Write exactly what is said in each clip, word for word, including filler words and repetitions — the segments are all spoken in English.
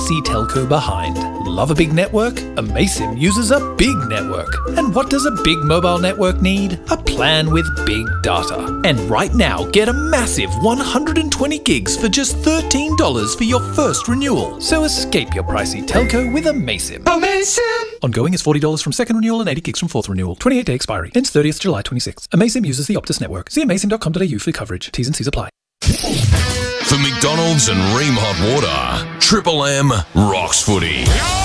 pricey telco behind. Love a big network? Amaysim uses a big network. And what does a big mobile network need? A plan with big data. And right now, get a massive one hundred twenty gigs for just thirteen dollars for your first renewal. So escape your pricey telco with Amaysim. Amaysim! Ongoing is forty dollars from second renewal and eighty gigs from fourth renewal. twenty-eight day expiry. Ends thirtieth July twenty-sixth. Amaysim uses the Optus network. See amaysim dot com dot a u for coverage. T's and C's apply. For McDonald's and Ream Hot Water, Triple M rocks footy.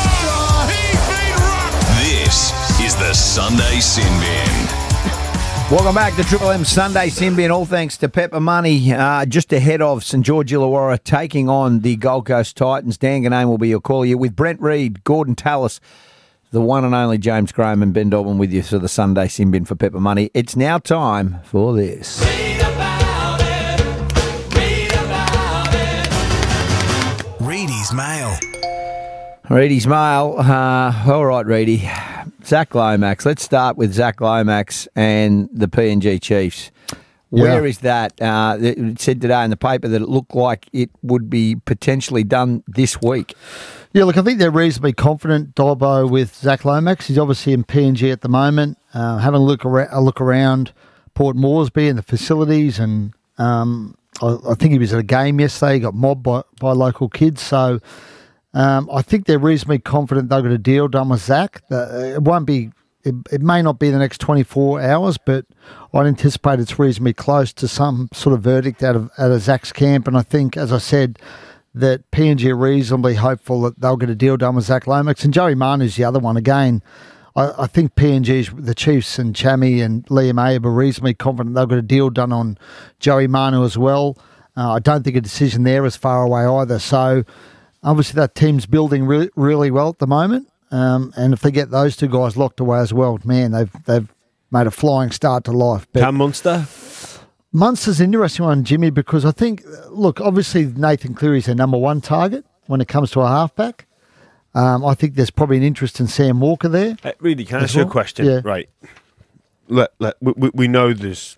This is the Sunday Sin Bin. Welcome back to Triple M Sunday Sin Bin, all thanks to Pepper Money. Uh, just ahead of St George Illawarra taking on the Gold Coast Titans. Dan Ganane will be your call here with Brent Reid, Gordon Tallis, the one and only James Graham and Ben Dobbin with you for the Sunday Sin Bin for Pepper Money. It's now time for this. Read about it. Read about it. Reedy's Mail. Reedy's Mail. Uh, all right, Reedy. Zach Lomax. Let's start with Zach Lomax and the P N G Chiefs. Where Yeah. is that? Uh, it said today in the paper that it looked like it would be potentially done this week. Yeah, look, I think they're reasonably confident, Dobbo, with Zach Lomax. He's obviously in P N G at the moment, uh, having a look, ar- a look around Port Moresby and the facilities, and um, I, I think he was at a game yesterday. He got mobbed by, by local kids, so um, I think they're reasonably confident they've got a deal done with Zach. Uh, it won't be, it, it may not be the next twenty-four hours, but I'd anticipate it's reasonably close to some sort of verdict out of out of Zach's camp, and I think, as I said, that P N G are reasonably hopeful that they'll get a deal done with Zach Lomax. And Joey Manu's the other one. Again, I, I think P N G's, the Chiefs and Chammy and Liam Abe are reasonably confident they'll get a deal done on Joey Manu as well. Uh, I don't think a decision there is far away either. So, obviously, that team's building re- really well at the moment. Um, and if they get those two guys locked away as well, man, they've they've made a flying start to life. But Cam Munster? Munster's an interesting one, Jimmy, because I think, look, obviously Nathan Cleary's their number one target when it comes to a halfback. Um, I think there's probably an interest in Sam Walker there. Uh, really, can I as ask you a well. question? Yeah. Right. Let, let, we, we- we know there's,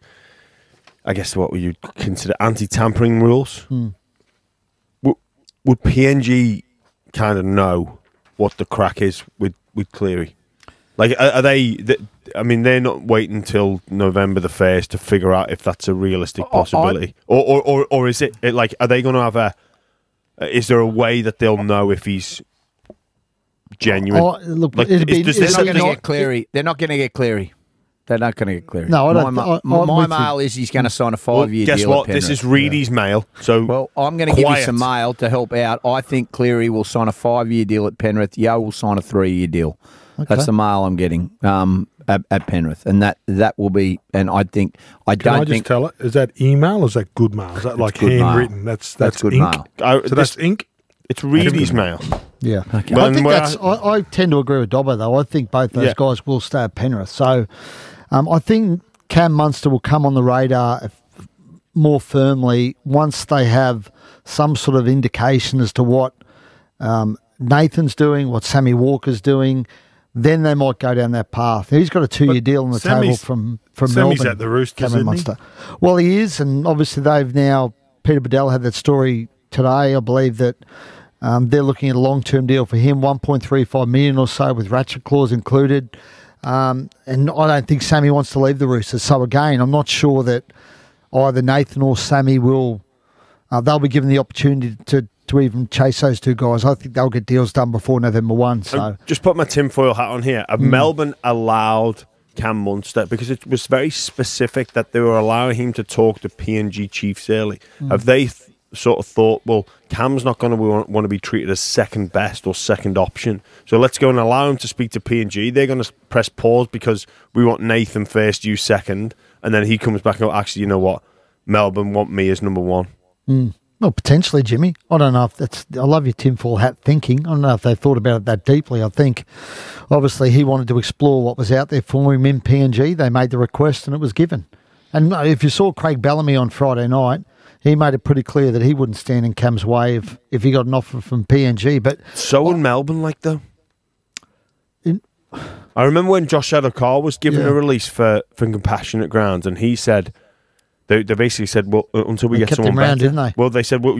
I guess, what you'd consider anti-tampering rules. Hmm. Would, would P N G kind of know what the crack is with, with Cleary? Like, are, are they... th- I mean, they're not waiting until November the first to figure out if that's a realistic possibility, or or, or, or is it, it like? Are they going to have a? Is there a way that they'll know if he's genuine? Oh, look, Like, it'd be- is- does They're this not going to something- get Cleary. They're not going to get Cleary. They're not going to get Cleary. No, I don't My, th- ma- I- I'm my with you. mail is he's going to sign a Well, five-year guess deal. what? At This Penrith. is Reedy's mail. So Well, I'm going to give you quiet. some mail to help out. I think Cleary will sign a five-year deal at Penrith. Yo will sign a three-year deal. That's the mail I'm getting um, at, at Penrith, and that that will be. And I think I Can don't I just think tell it? Is that email or is that good mail? Is that like good mail. handwritten? That's that's, That's good ink. mail. I, So this- that's ink. it's Reedy's mail. Yeah. Okay. Well, I think well, that's. I, I tend to agree with Dobbo, though. I think both those Yeah. guys will stay at Penrith. So um, I think Cam Munster will come on the radar if, more firmly once they have some sort of indication as to what um, Nathan's doing, what Sammy Walker's doing. Then they might go down that path. He's got a two-year But deal on the table Sammy's- from, from Sammy's Melbourne. at the Roosters, Cameron isn't he? Munster. Well, he is, and obviously they've now, Peter Bedell had that story today, I believe, that um, they're looking at a long-term deal for him, one point three five million dollars or so with ratchet clause included. Um, and I don't think Sammy wants to leave the Roosters. So again, I'm not sure that either Nathan or Sammy will, uh, they'll be given the opportunity to, to even chase those two guys. I think they'll get deals done before November first. So I've just put my tinfoil hat on here. Have Melbourne allowed Cam Munster, because it was very specific that they were allowing him to talk to P N G Chiefs early. Have they th- sort of thought, well, Cam's not going to want, want to be treated as second best or second option, so let's go and allow him to speak to P N G. They're going to press pause because we want Nathan first, you second, and then he comes back and goes, actually, you know what? Melbourne want me as number one. Mm. Well, potentially, Jimmy. I don't know if that's. I love your tinfoil hat thinking. I don't know if they thought about it that deeply. I think, obviously, he wanted to explore what was out there for him in P N G. They made the request and it was given. And if you saw Craig Bellamy on Friday night, he made it pretty clear that he wouldn't stand in Cam's way if, if he got an offer from P N G. But So in Melbourne, like though. In, I remember when Josh Adokar was given Yeah. a release for, for Compassionate Grounds, and he said, they, they basically said, well, uh, until we They get kept someone him round, better. didn't they? Well, they said, well,